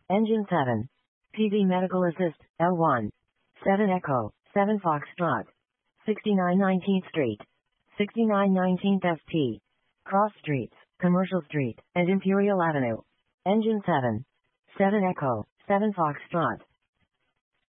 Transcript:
Engine 7. PV Medical Assist, L1. 7 Echo, 7 Foxtrot. 69 19th Street. 69 19th ST. Cross Streets, Commercial Street, and Imperial Avenue. Engine 7. 7 Echo, 7 Foxtrot.